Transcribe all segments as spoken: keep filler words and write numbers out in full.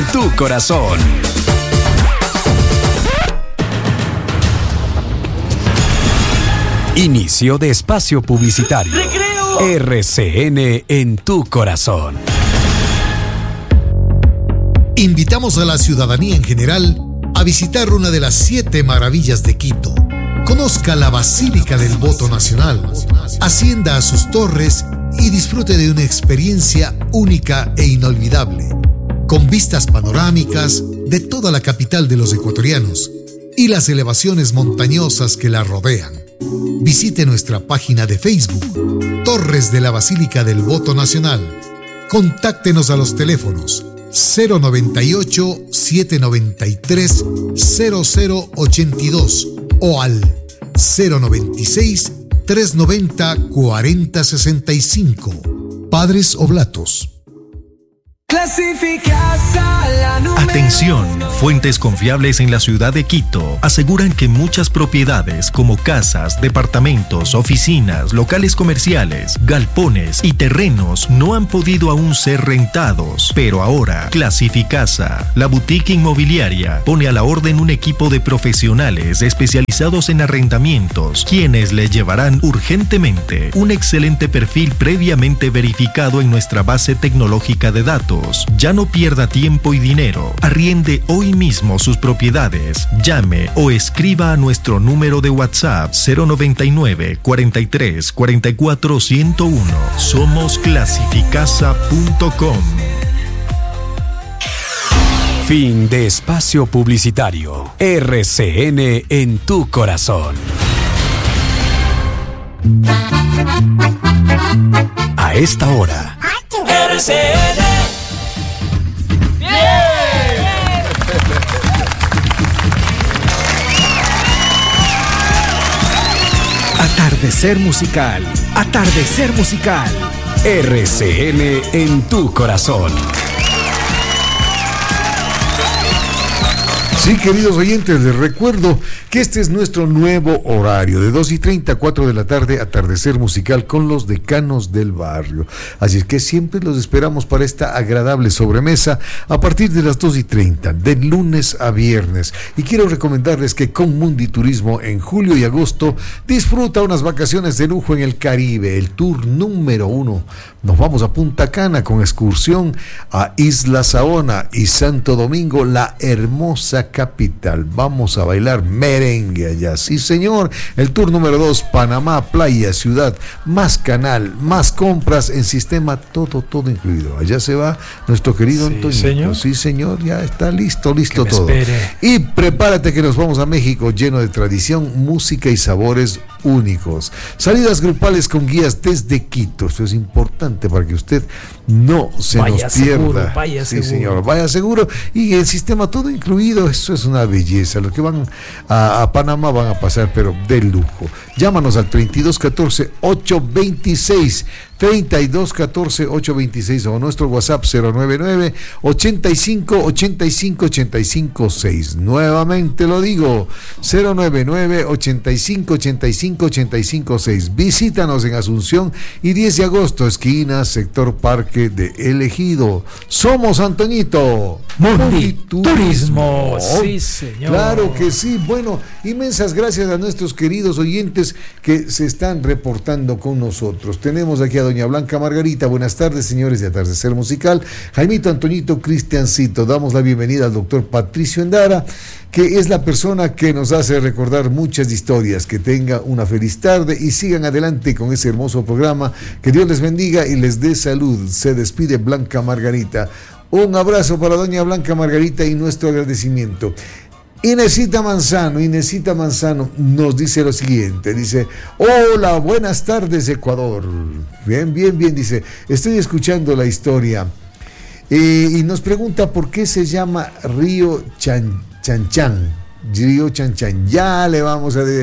tu corazón. Inicio de espacio publicitario. ¡Recreo! R C N en tu corazón. Invitamos a la ciudadanía en general a visitar una de las siete maravillas de Quito. Conozca la Basílica del Voto Nacional, ascienda a sus torres y disfrute de una experiencia única e inolvidable, con vistas panorámicas de toda la capital de los ecuatorianos y las elevaciones montañosas que la rodean. Visite nuestra página de Facebook, Torres de la Basílica del Voto Nacional. Contáctenos a los teléfonos cero noventa y ocho, setecientos noventa y tres, cero cero ochenta y dos o al cero noventa y seis, trescientos noventa, cuarenta sesenta y cinco. Padres Oblatos. Atención, fuentes confiables en la ciudad de Quito aseguran que muchas propiedades como casas, departamentos, oficinas, locales comerciales, galpones y terrenos no han podido aún ser rentados. Pero ahora, Clasificasa, la boutique inmobiliaria, pone a la orden un equipo de profesionales especializados en arrendamientos, quienes le llevarán urgentemente un excelente perfil previamente verificado en nuestra base tecnológica de datos. Ya no pierda tiempo y dinero. Arriende hoy mismo sus propiedades. Llame o escriba a nuestro número de WhatsApp cero noventa y nueve, cuarenta y tres, cuarenta y cuatro, ciento uno. Somos clasificasa punto com. Fin de espacio publicitario. R C N en tu corazón. A esta hora. R C N. Atardecer musical, atardecer musical. R C N en tu corazón. Sí, queridos oyentes, les recuerdo que este es nuestro nuevo horario, de dos y treinta a cuatro de la tarde, atardecer musical con los decanos del barrio. Así es que siempre los esperamos para esta agradable sobremesa a partir de las dos y treinta, de lunes a viernes. Y quiero recomendarles que con Mundi Turismo en julio y agosto disfruta unas vacaciones de lujo en el Caribe, el tour número uno. Nos vamos a Punta Cana con excursión a Isla Saona y Santo Domingo, la hermosa capital. Vamos a bailar merengue allá. Sí, señor. El tour número dos, Panamá, playa, ciudad, más canal, más compras en sistema, todo, todo incluido. Allá se va nuestro querido sí, Antonio. Señor. Sí, señor. Ya está listo, listo que me todo. Espere. Y prepárate que nos vamos a México, lleno de tradición, música y sabores únicos. Salidas grupales con guías desde Quito. Esto es importante para que usted no se vaya nos seguro, pierda. vaya sí, seguro. señor, vaya seguro. Y el sistema todo incluido, eso es una belleza. Los que van a, a Panamá van a pasar, pero de lujo. Llámanos al treinta y dos catorce, ochocientos veintiséis, treinta y dos catorce, ochocientos veintiséis o nuestro WhatsApp cero noventa y nueve, ochenta y cinco, ochenta y cinco, ochenta y cinco, seis. Nuevamente lo digo, cero noventa y nueve, ochenta y cinco, ochenta y cinco, ochenta y cinco, seis. Visítanos en Asunción y diez de agosto, esquina, sector Parque de El Ejido. Somos Antoñito. Mundi Turismo. Sí, señor. Claro que sí. Bueno, inmensas gracias a nuestros queridos oyentes que se están reportando con nosotros. Tenemos aquí a doña Blanca Margarita. Buenas tardes, señores de Atardecer Musical. Jaimito, Antoñito, Cristiancito. Damos la bienvenida al doctor Patricio Endara, que es la persona que nos hace recordar muchas historias. Que tenga una feliz tarde y sigan adelante con ese hermoso programa. Que Dios les bendiga y les dé salud. Se despide Blanca Margarita. Un abrazo para doña Blanca Margarita y nuestro agradecimiento. Inesita Manzano, Inesita Manzano nos dice lo siguiente, dice: hola, buenas tardes Ecuador. Bien, bien, bien, dice, estoy escuchando la historia eh, y nos pregunta por qué se llama Río Chan, Chanchan, Río Chanchan. Ya le vamos a, de,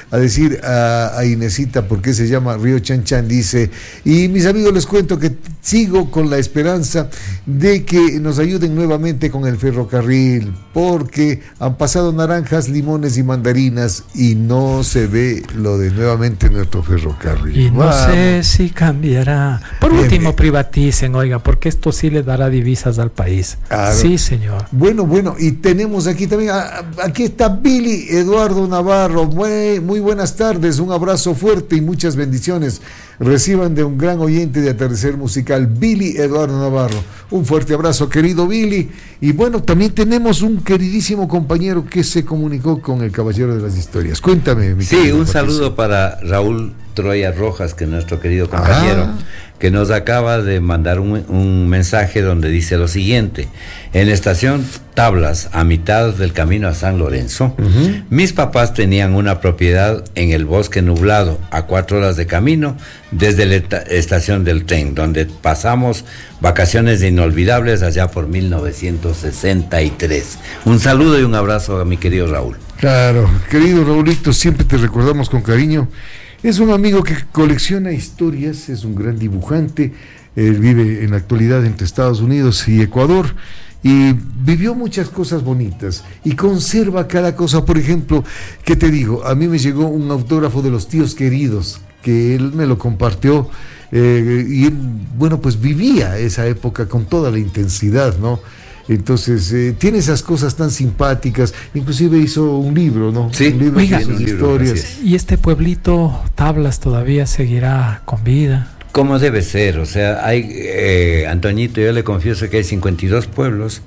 a decir a, a Inesita por qué se llama Río Chan Chan. Dice, y mis amigos, les cuento que sigo con la esperanza de que nos ayuden nuevamente con el ferrocarril, porque han pasado naranjas, limones y mandarinas y no se ve lo de nuevamente nuestro ferrocarril. Y no Vamos. sé si cambiará. Por bien, último, bien. privaticen, oiga, porque esto sí le dará divisas al país. Claro. Sí, señor. Bueno, bueno, y tenemos aquí también, aquí está Billy Eduardo Navarro. Muy, muy buenas tardes, un abrazo fuerte y muchas bendiciones reciban de un gran oyente de Atardecer Musical, Billy Eduardo Navarro. Un fuerte abrazo, querido Billy. Y bueno, también tenemos un queridísimo compañero que se comunicó con el Caballero de las Historias. Cuéntame, mi Sí, un Patricio. Saludo para Raúl Troya Rojas, que es nuestro querido compañero, ah. que nos acaba de mandar un, un mensaje donde dice lo siguiente: en la estación Tablas, a mitad del camino a San Lorenzo, uh-huh. mis papás tenían una propiedad en el Bosque Nublado, a cuatro horas de camino desde la estación del tren, donde pasamos vacaciones inolvidables allá por mil novecientos sesenta y tres. Un saludo y un abrazo a mi querido Raúl. Claro, querido Raulito, siempre te recordamos con cariño. Es un amigo que colecciona historias, es un gran dibujante, él vive en la actualidad entre Estados Unidos y Ecuador, y vivió muchas cosas bonitas, y conserva cada cosa. Por ejemplo, ¿qué te digo? A mí me llegó un autógrafo de Los Tíos Queridos, que él me lo compartió, eh, y él, bueno, pues vivía esa época con toda la intensidad, ¿no? Entonces, eh, tiene esas cosas tan simpáticas, inclusive hizo un libro, ¿no? Sí, un libro Oiga, de sus historias. ¿Y este pueblito Tablas todavía seguirá con vida? Como debe ser, o sea, hay, eh, Antoñito, yo le confieso que hay cincuenta y dos pueblos,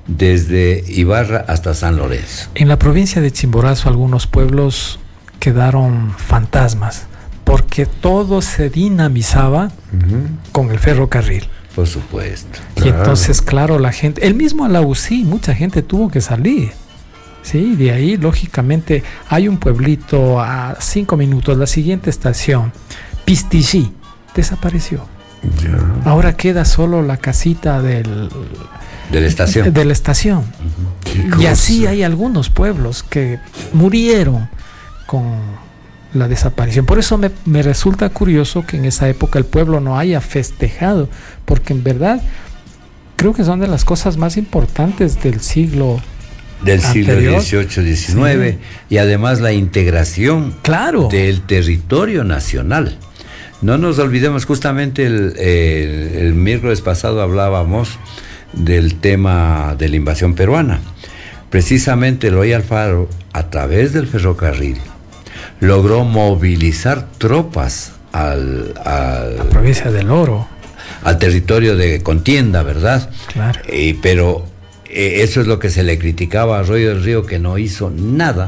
desde Ibarra hasta San Lorenzo. En la provincia de Chimborazo algunos pueblos quedaron fantasmas, porque todo se dinamizaba uh-huh. con el ferrocarril. Por supuesto. Y claro. entonces, claro, la gente, el mismo Alausí, mucha gente tuvo que salir. Sí, de ahí, lógicamente, hay un pueblito a cinco minutos, la siguiente estación, Pistichí, desapareció. Ya. Ahora queda solo la casita del... De la estación. De la estación. Uh-huh. Y así hay algunos pueblos que murieron con la desaparición. Por eso me, me resulta curioso que en esa época el pueblo no haya festejado, porque en verdad creo que son de las cosas más importantes del siglo del anterior. Siglo dieciocho diecinueve, sí. Y además la integración claro. del territorio nacional. No nos olvidemos, justamente el, el, el miércoles pasado hablábamos del tema de la invasión peruana. Precisamente Eloy Alfaro, a través del ferrocarril, logró movilizar tropas al, al la provincia del Oro, al territorio de contienda, ¿verdad? Claro. Eh, pero eh, eso es lo que se le criticaba a Arroyo del Río, que no hizo nada,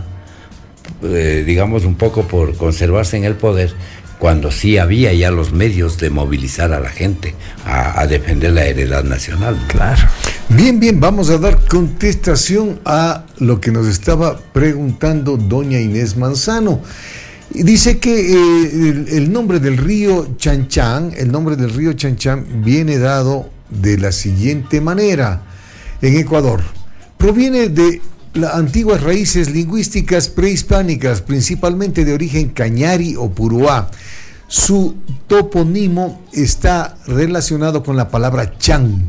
eh, digamos un poco por conservarse en el poder, cuando sí había ya los medios de movilizar a la gente a, a defender la heredad nacional. Claro. Bien, bien, vamos a dar contestación a lo que nos estaba preguntando doña Inés Manzano. Dice que eh, el, el nombre del río Chan Chan, el nombre del río Chan Chan viene dado de la siguiente manera. En Ecuador, proviene de las antiguas raíces lingüísticas prehispánicas, principalmente de origen cañari o puruá. Su topónimo está relacionado con la palabra chan,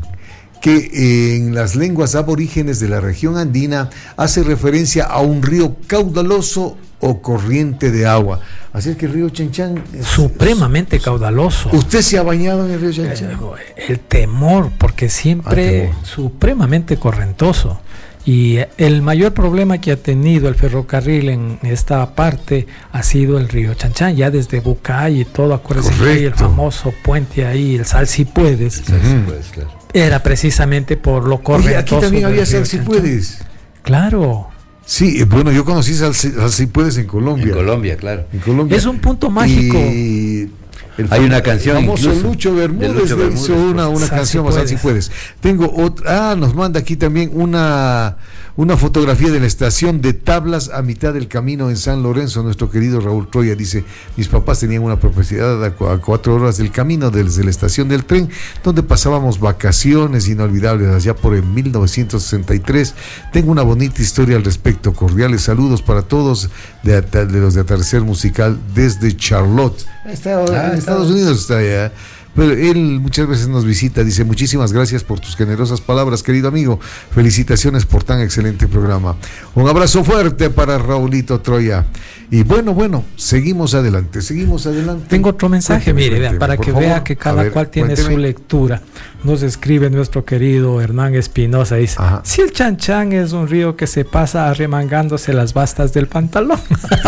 que en las lenguas aborígenes de la región andina hace referencia a un río caudaloso o corriente de agua. Así es que el río Chan Chan es supremamente es, caudaloso. ¿Usted se ha bañado en el río Chan Chan? El temor, porque siempre ah, temor. supremamente correntoso. Y el mayor problema que ha tenido el ferrocarril en esta parte ha sido el río Chan Chan, ya desde Bucay y todo, acuérdense que hay el famoso puente ahí, el Sal Si Puedes. Sal Si Puedes, claro. Era precisamente por lo correntoso. Oye, aquí también había Sal Si Puedes. Claro. Sí, bueno, yo conocí Sal Si Puedes en Colombia. En Colombia, claro. En Colombia. Es un punto mágico. Y El Hay una canción famoso incluso Lucho Bermúdez, de Lucho Bermúdez, hizo una, una Sal, canción si más puedes. así puedes. Tengo otra, ah, nos manda aquí también una, una fotografía de la estación de Tablas a mitad del camino en San Lorenzo. Nuestro querido Raúl Troya dice, mis papás tenían una propiedad a, cu- a cuatro horas del camino desde la estación del tren, donde pasábamos vacaciones inolvidables allá por el mil novecientos sesenta y tres. Tengo una bonita historia al respecto. Cordiales saludos para todos de, ata- de los de Atardecer Musical desde Charlotte. Está, Ah, en Estados Unidos está allá. Pero él muchas veces nos visita, dice, muchísimas gracias por tus generosas palabras, querido amigo. Felicitaciones por tan excelente programa. Un abrazo fuerte para Raulito Troya. Y bueno, bueno, seguimos adelante, seguimos adelante. Tengo otro mensaje, Cuénteme, mire, cuénteme, para por que favor. vea que A cada ver, cual tiene cuénteme. su lectura. Nos escribe nuestro querido Hernán Espinosa, dice, Ajá. si el Chan Chan es un río que se pasa arremangándose las bastas del pantalón.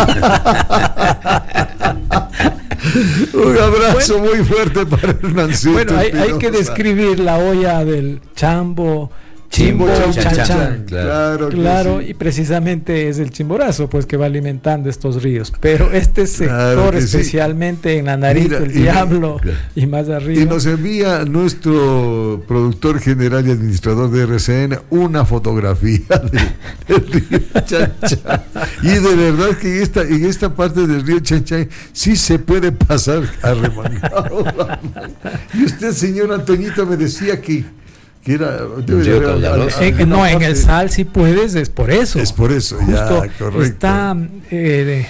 Un abrazo muy fuerte para Hernancito. Bueno, hay, hay que Espinosa. describir la olla del chambo, chimbo, Chimbo, chan, chan, chan. chan. Claro, que Claro, sí. y precisamente es el chimborazo pues que va alimentando estos ríos. Pero este sector, Claro que sí. especialmente en la nariz Mira, del y- diablo y más arriba. Y nos envía nuestro productor general y administrador de R C N una fotografía de- del río Chan Chan. Y de verdad que en esta, en esta parte del río Chan Chan sí se puede pasar arremangado. Y usted, señor Antoñito, me decía que, que era... debe de río haber- caudaloso. En- alguna no, en el parte- Sal sí puedes, es por eso. Es por eso, Justo ya, correcto. está eh,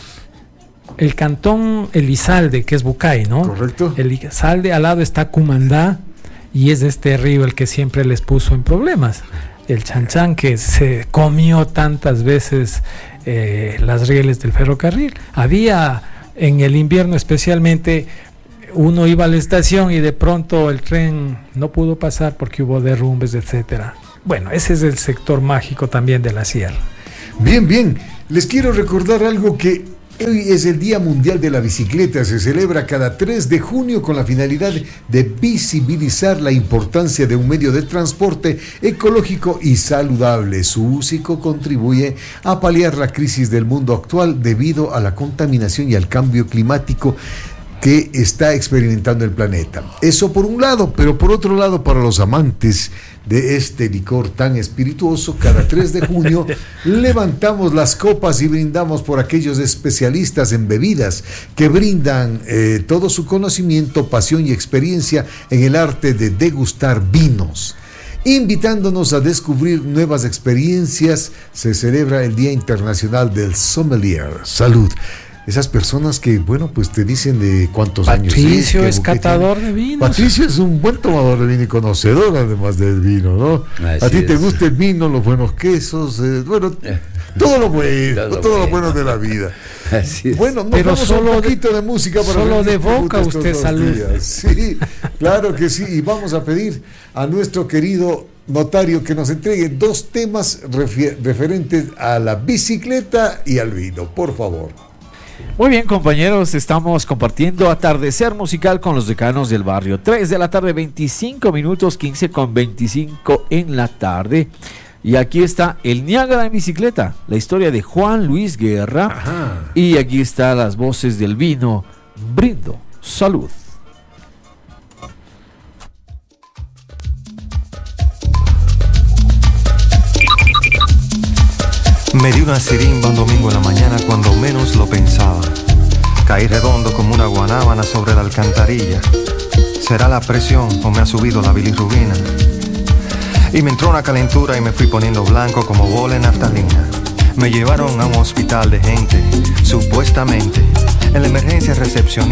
el cantón Elizalde, que es Bucay, ¿no? Correcto. Elizalde, al lado está Cumandá, y es este río el que siempre les puso en problemas. El Chan Chan, que se comió tantas veces eh, las rieles del ferrocarril. Había en el invierno especialmente, uno iba a la estación y de pronto el tren no pudo pasar porque hubo derrumbes, etcétera. Bueno, ese es el sector mágico también de la sierra. Bien, bien. Les quiero recordar algo que hoy es el Día Mundial de la Bicicleta. Se celebra cada tres de junio con la finalidad de visibilizar la importancia de un medio de transporte ecológico y saludable. Su uso contribuye a paliar la crisis del mundo actual debido a la contaminación y al cambio climático que está experimentando el planeta. Eso por un lado, pero por otro lado, para los amantes de este licor tan espirituoso, cada tres de junio levantamos las copas y brindamos por aquellos especialistas en bebidas que brindan eh, todo su conocimiento, pasión y experiencia en el arte de degustar vinos. Invitándonos a descubrir nuevas experiencias, se celebra el Día Internacional del Sommelier. Salud. Esas personas que, bueno, pues te dicen de cuántos años Patricio qué es boquete. catador de vinos. Patricio es un buen tomador de vino y conocedor además del vino, ¿no? Así a ti te es. gusta el vino, los buenos quesos, eh, bueno, todo lo bueno, Todo todo, lo lo bueno. bueno de la vida. Así es. Bueno, nos Pero vamos solo a un de- poquito de, música para solo rendir de boca tributo estos usted dos salud. días. Sí, claro que sí. Y vamos a pedir a nuestro querido notario que nos entregue dos temas refi- referentes a la bicicleta y al vino, por favor. Muy bien, compañeros, estamos compartiendo Atardecer Musical con los decanos del barrio. tres de la tarde, veinticinco minutos, quince con veinticinco en la tarde. Y aquí está el Niágara en bicicleta, la historia de Juan Luis Guerra. Ajá. Y aquí están las voces del vino. Brindo, salud. Me di una sirimba un domingo en la mañana cuando menos lo pensaba. Caí redondo como una guanábana sobre la alcantarilla. ¿Será la presión o me ha subido la bilirrubina? Y me entró una calentura y me fui poniendo blanco como bola en naftalina. Me llevaron a un hospital de gente, supuestamente. En la emergencia recepción